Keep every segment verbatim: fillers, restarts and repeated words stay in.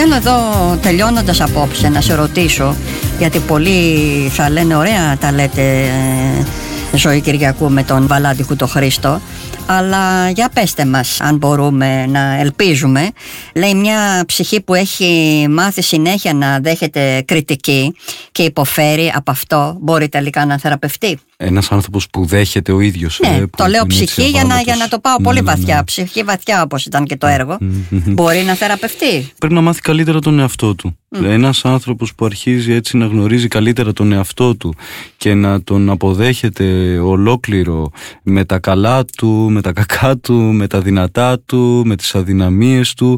Θέλω εδώ, τελειώνοντας απόψε, να σε ρωτήσω, γιατί πολλοί θα λένε ωραία τα λέτε ε, Ζωή Κυριακού με τον Βαλάντιχου το Χρήστο, αλλά για πέστε μας, αν μπορούμε να ελπίζουμε. Λέει, μια ψυχή που έχει μάθει συνέχεια να δέχεται κριτική και υποφέρει από αυτό, μπορεί τελικά να θεραπευτεί. Ένας άνθρωπος που δέχεται ο ίδιος. Ναι, ε, το που λέω ψυχή για να, για να το πάω ναι, πολύ ναι, βαθιά. ναι. Ψυχή βαθιά, όπως ήταν και το έργο. Μπορεί να θεραπευτεί. Πρέπει να μάθει καλύτερα τον εαυτό του. Mm. Ένας άνθρωπος που αρχίζει έτσι να γνωρίζει καλύτερα τον εαυτό του και να τον αποδέχεται ολόκληρο, με τα καλά του, με τα κακά του, με τα δυνατά του, με τις αδυναμίες του,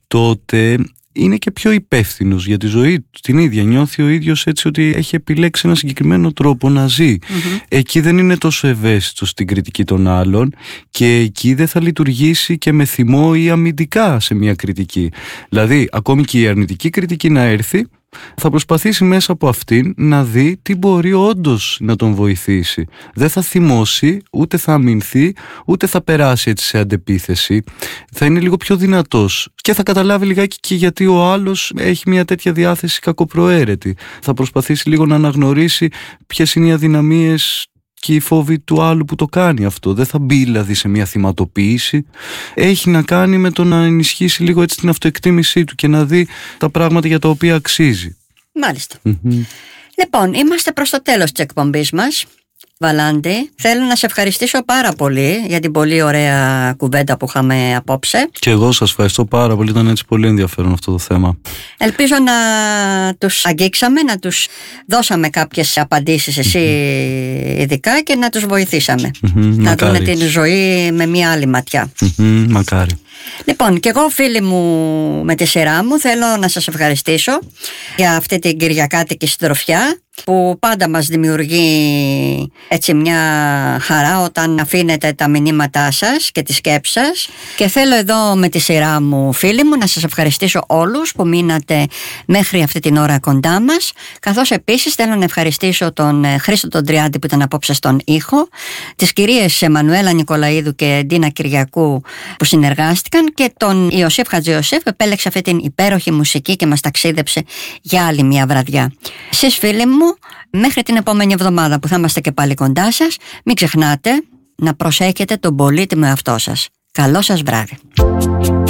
τότε είναι και πιο υπεύθυνος για τη ζωή του την ίδια. Νιώθει ο ίδιος έτσι ότι έχει επιλέξει ένα συγκεκριμένο τρόπο να ζει. Mm-hmm. Εκεί δεν είναι τόσο ευαίσθητος στην κριτική των άλλων και εκεί δεν θα λειτουργήσει και με θυμό ή αμυντικά σε μια κριτική. Δηλαδή, ακόμη και η αρνητική κριτική να έρθει, θα προσπαθήσει μέσα από αυτήν να δει τι μπορεί όντως να τον βοηθήσει. Δεν θα θυμώσει, ούτε θα αμυνθεί, ούτε θα περάσει έτσι σε αντεπίθεση. Θα είναι λίγο πιο δυνατός και θα καταλάβει λιγάκι και γιατί ο άλλος έχει μια τέτοια διάθεση κακοπροαίρετη. Θα προσπαθήσει λίγο να αναγνωρίσει ποιες είναι οι αδυναμίες και οι φόβοι του άλλου που το κάνει αυτό. Δεν θα μπει δηλαδή σε μια θυματοποίηση. Έχει να κάνει με το να ενισχύσει λίγο έτσι την αυτοεκτίμησή του και να δει τα πράγματα για τα οποία αξίζει. Μάλιστα. Mm-hmm. Λοιπόν, είμαστε προς το τέλος της εκπομπής μας. Βαλάντη, θέλω να σε ευχαριστήσω πάρα πολύ για την πολύ ωραία κουβέντα που είχαμε απόψε. Και εγώ σας ευχαριστώ πάρα πολύ, ήταν έτσι πολύ ενδιαφέρον αυτό το θέμα. Ελπίζω να τους αγγίξαμε, να τους δώσαμε κάποιες απαντήσεις εσύ mm-hmm. ειδικά και να τους βοηθήσαμε mm-hmm, να δουν την ζωή με μια άλλη ματιά. Mm-hmm, μακάρι. Λοιπόν, και εγώ φίλοι μου με τη σειρά μου θέλω να σας ευχαριστήσω για αυτή την κυριακάτικη συντροφιά που πάντα μας δημιουργεί έτσι μια χαρά όταν αφήνετε τα μηνύματά σας και τις σκέψεις σας. Και θέλω εδώ με τη σειρά μου φίλοι μου να σας ευχαριστήσω όλους που μείνατε μέχρι αυτή την ώρα κοντά μας, καθώς επίσης θέλω να ευχαριστήσω τον Χρήστο τον Τριάντη που ήταν απόψε στον ήχο, τις κυρίες Εμμανουέλα Νικολαίδου και Ντίνα Κυριακού που συνεργάστηκαν και τον Ιωσήφ Χατζιωσήφ που επέλεξε αυτή την υπέροχη μουσική και μας ταξίδεψε για άλλη μια βραδιά. Εσείς φίλοι μου, μέχρι την επόμενη εβδομάδα που θα είμαστε και πάλι κοντά σας, μην ξεχνάτε να προσέχετε τον πολύτιμο εαυτό σας. Καλό σας βράδυ.